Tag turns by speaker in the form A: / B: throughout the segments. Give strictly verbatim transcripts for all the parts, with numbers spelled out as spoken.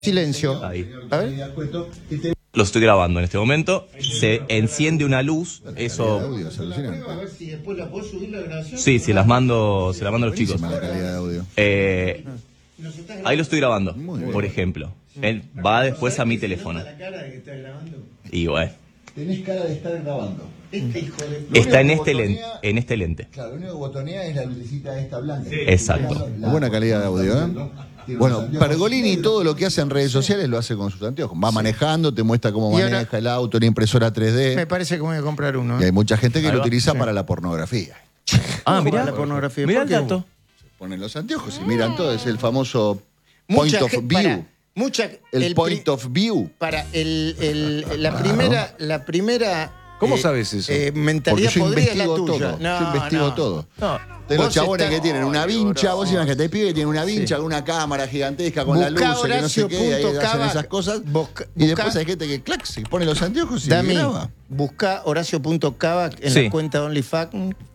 A: Silencio.
B: Ahí.
A: A ver.
B: Lo estoy grabando en este momento. Se enciende una luz. Eso.
C: Audio, es alucinante.
A: A ver si después la puedo subir la grabación.
B: Sí, sí, las mando, se las mando a los chicos.
C: Buenísima la calidad de audio.
B: Eh, ahí lo estoy grabando,
C: Muy bien.
B: por ejemplo. Él va después a mi teléfono.
A: La cara de que está grabando.
B: Y bueno,
C: Tenés cara de estar grabando.
A: Este hijo de...
B: está en
C: único
B: este
C: que
B: lente.
C: botonea-
B: En este lente.
C: Claro, lo único que botonea es la lucecita esta blanca.
B: Exacto.
C: Buena calidad de audio, ¿eh? Bueno, Pergolini todo lo que hace en redes sociales lo hace con sus anteojos. Va manejando, te muestra cómo
A: Y ahora-
C: maneja el auto, la impresora tres
A: Me
C: D.
A: parece que me voy a comprar uno.
C: Y
A: ¿eh?
C: hay mucha gente que
B: Ahí
C: lo
B: va.
C: utiliza
A: Sí.
C: para la pornografía.
B: Ah, mirá.
A: La pornografía.
B: Mirá
A: ¿Por
B: el
A: qué?
B: dato.
C: Ponen los anteojos y miran todo. Es el famoso
A: Mucha
C: point of
A: gen-
C: view.
A: para, mucha,
C: El point
A: pri-
C: of view.
A: Para el, el- la
C: Claro.
A: primera... La primera
D: ¿Cómo
A: eh,
D: sabes eso?
A: eh,
C: Porque
A: mentalidad
C: yo
A: podrida es la
C: investigo
A: tuya.
C: todo.
A: No,
C: yo investigo
A: no.
C: todo.
B: No.
C: De los
A: Vos
C: chabones
A: estás-
C: que tienen una
A: Ay,
C: vincha,
A: bro.
C: vos imagínate, hay pibe que tiene una vincha con una cámara gigantesca con la luz,
A: Buscá
C: que no sé qué, y ahí hacen
A: Horacio.cava,
C: esas cosas.
A: busca-
C: y después
A: buscá-
C: hay gente que clac, se pone los anteojos y
A: Dami,
C: graba.
A: busca Horacio.cava en
B: Sí.
A: la cuenta OnlyFact.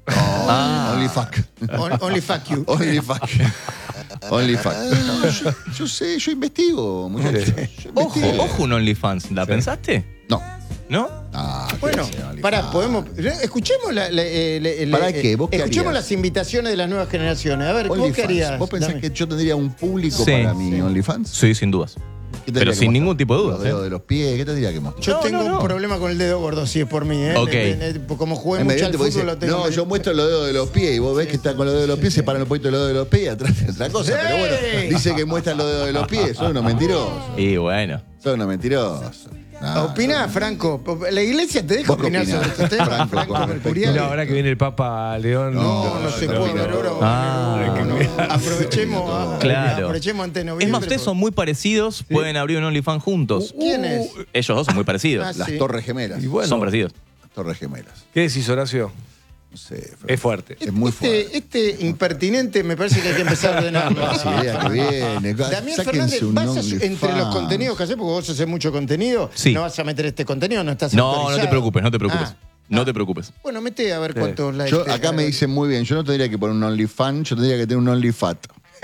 C: Ah, only fuck.
A: On, OnlyFact you.
C: Only fuck. Only fuck. No, yo, yo sé, yo investigo, muchachos. Yo
B: Ojo,
C: investigo.
B: ojo un OnlyFans. ¿La pensaste?
C: No.
B: ¿No?
C: Ah,
A: Bueno,
C: ¿qué hace OnlyFans?
A: pará, podemos. Escuchemos la, la- eh, la- la-
C: ¿Para
A: eh,
C: qué? ¿Vos qué
A: escuchemos
C: harías?
A: las invitaciones de las nuevas generaciones. A ver, ¿vos qué
C: OnlyFans.
A: harías?
C: ¿Vos pensás
A: Dame.
C: que yo tendría un público
B: Sí.
C: para mi OnlyFans?
B: Sí, sin dudas.
C: ¿Qué tendría
B: Pero
C: que
B: sin
C: mostrar?
B: ningún tipo de dudas,
C: Los dedos
B: ¿eh?
C: de los pies, ¿qué tendría que mostrar?
A: Yo
B: No,
A: tengo
B: no, no.
A: un problema con el dedo gordo, si es por mí, ¿eh?
B: Ok.
A: Eh, eh, Como jugué
C: En
A: mucho al
C: mediante, vos
A: fútbol,
C: dices,
A: lo tengo.
C: no,
A: medio-
C: yo muestro los dedos de los pies y vos ves que está con los dedos de los pies, se para un poquito los dedos de los pies y atrás de otra cosa. Pero bueno,
A: ¡Ey!
C: dice que muestra los dedos de los pies, son unos mentirosos.
B: Y bueno.
C: Son unos mentirosos. No,
A: Opina, Franco. La iglesia te deja
C: ¿Vos qué
A: opinar
C: opinás?
A: sobre estos temas,
C: Franco,
A: Franco
C: con
A: Mercurial.
D: Mira, ahora que viene el Papa León.
A: No, no se
C: no,
A: puede
C: no,
A: ver ahora.
B: Ah,
A: no, no. Aprovechemos, ah,
B: Claro.
A: aprovechemos antes de noviembre.
B: Es más, ustedes son muy parecidos. Pueden abrir un OnlyFans juntos.
A: ¿Quién es?
B: Ellos dos son muy parecidos.
A: Ah,
C: Las
A: sí.
C: torres gemelas.
D: Y bueno,
B: Son parecidos.
C: Las torres gemelas.
D: ¿qué decís, Horacio?
C: No sé, Fran.
D: Es fuerte.
C: Es muy fuerte.
A: Este, este impertinente me parece que hay que empezar a ordenarlo.
C: Esa idea que viene.
A: Damián
C: Sáquense
A: Fernández,
C: un
A: vas a,
C: OnlyFans.
A: entre los contenidos que haces, porque vos haces mucho contenido,
B: Sí.
A: no vas a meter este contenido, no estás
B: No, no
A: autorizado.
B: te preocupes, no te preocupes.
A: Ah,
B: No te preocupes.
A: bueno, mete a ver cuántos likes.
C: Yo,
A: te-
C: acá me dicen muy bien, yo no tendría que poner un OnlyFans, yo tendría que tener un OnlyFat.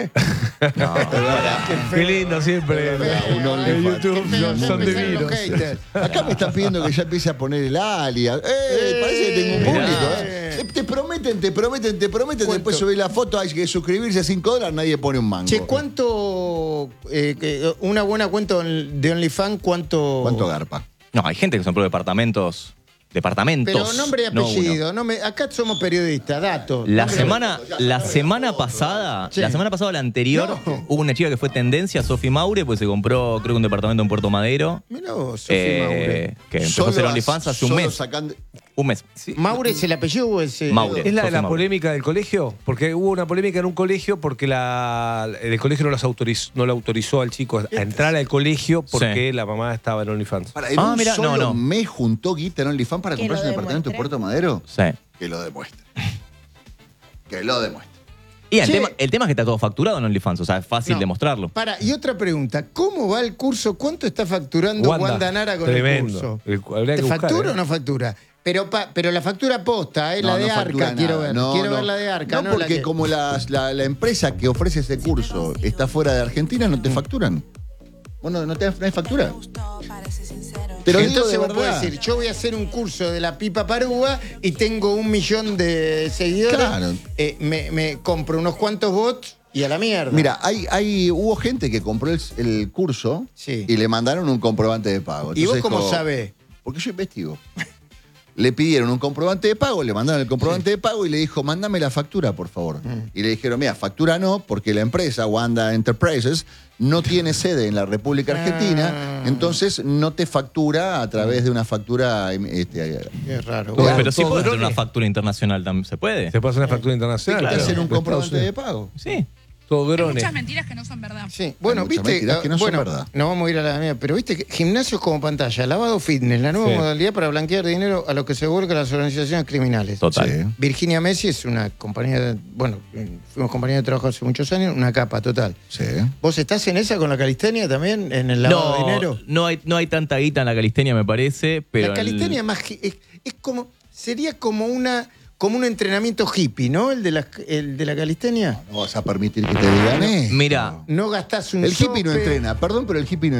D: Qué lindo siempre.
C: Un OnlyFans.
D: En YouTube
A: Qué feo,
D: son,
A: ya
D: son
A: empezaron los
D: divinos.
A: haters.
C: Acá me están pidiendo que ya empiece a poner el alias. ¡Eh! Parece que tengo un
A: Mirá.
C: público, ¿eh? Te, te prometen, te prometen, te prometen.
A: ¿Cuánto?
C: Después subís la foto, hay que suscribirse a cinco dólares, nadie pone un mango.
A: Che, ¿cuánto. eh, que- una buena cuenta de OnlyFans, ¿cuánto.
C: ¿Cuánto garpa?
B: No, hay gente que compró departamentos. Departamentos.
A: Pero nombre y
B: no
A: apellido.
B: uno.
A: no me- acá somos periodistas, datos.
B: La
A: Nombre-
B: semana, la semana pasada,
A: Sí.
B: la semana pasada o la anterior,
A: No.
B: hubo una chica que fue tendencia, Sofi Maure, pues se compró, creo que un departamento en Puerto Madero.
A: Mirá vos, Sofi
B: eh,
A: Maure.
B: que empezó
C: Solo
B: a hacer
C: as-
B: OnlyFans hace un
C: solo
B: mes.
C: sacando-
B: Un mes.
A: ¿Maure es el apellido o es el-
B: Maure.
D: ¿Es la de
B: Sofi
D: la
B: Maure.
D: polémica del colegio? Porque hubo una polémica en un colegio porque la, el colegio no, las autorizó, no le autorizó al chico a entrar al colegio porque
B: Sí.
D: la mamá estaba en OnlyFans.
C: Para, en
B: Ah,
C: un
B: mirá,
C: solo
B: no, no.
C: mes juntó guita en OnlyFans para
E: Que
C: comprarse
E: lo
C: un departamento en
E: demuestre.
C: Puerto Madero.
B: Sí.
C: Que lo demuestre. Que lo demuestre.
B: Y el
A: Che.
B: tema, el tema es que está todo facturado en OnlyFans, o sea, es fácil
A: No.
B: demostrarlo.
A: Para, y otra pregunta, ¿cómo va el curso? ¿Cuánto está facturando Wanda,
D: Wanda,
A: Nara con
D: tremendo.
A: el
D: El-
A: curso?
D: habría
A: ¿Te
D: que buscar,
A: factura
D: ¿eh?
A: o no factura? Pero, pa- pero la factura posta, ¿eh?
C: No,
A: la de
C: no factura
A: Arca, quiero
C: nada.
A: ver.
C: No,
A: quiero
C: no.
A: ver la de Arca.
C: No,
A: No,
C: porque
A: la que-
C: como las- la, la empresa que ofrece ese curso está fuera de Argentina, no te facturan. Bueno, no, te, no hay factura. Te lo digo
A: Entonces
C: de
A: vos
C: verdad.
A: podés decir, yo voy a hacer un curso de la pipa parúa y tengo un millón de seguidores.
C: Claro.
A: Eh, me, me compro unos cuantos bots y a la mierda.
C: Mira, hay, hay, hubo gente que compró el, el curso
A: Sí.
C: y le mandaron un comprobante de pago.
A: ¿Y vos
C: Entonces,
A: cómo
C: como-
A: sabés?
C: Porque yo investigo. Le pidieron un comprobante de pago, le mandaron el comprobante de pago y le dijo, mándame la factura, por favor.
A: Mm.
C: Y le dijeron, mira, factura no, porque la empresa, Wanda Enterprises, no tiene sede en la República Argentina,
A: Ah.
C: entonces no te factura a través de una factura... este,
A: Qué raro.
D: Todo-
A: Bueno,
B: Pero sí
D: todo
B: puede hacer
D: drones.
B: una factura internacional también, ¿se puede?
D: Se puede hacer una factura internacional.
C: te
B: claro.
C: hacen un
D: De
C: comprobante
D: Estados
C: de
D: Unidos.
C: pago.
B: Sí.
D: Todo
E: Hay
D: drones.
E: muchas mentiras que no son verdad.
A: Sí, bueno,
C: Hay muchas
A: viste,
C: mentiras que no son
A: bueno,
C: verdad.
A: no vamos a ir a la mía, pero viste que gimnasios como pantalla, lavado fitness, la nueva
D: Sí.
A: modalidad para blanquear dinero a lo que se vuelcan las organizaciones criminales.
B: Total.
C: Sí.
A: Virginia Messi es una compañía, de- bueno, eh, fuimos compañía de trabajo hace muchos años, una capa total.
C: Sí.
A: ¿Vos estás en esa con la calistenia también, en el lavado de
B: No,
A: dinero?
B: no hay, no hay tanta guita en la calistenia, me parece, pero...
A: La calistenia más, gi- es, es como, sería como una, como un entrenamiento hippie, ¿no? El de la, el de la calistenia.
C: No vas a permitir que te digan eso.
B: Mira,
A: No gastás un
C: El hippie no
A: sope.
C: entrena, perdón, pero el hippie no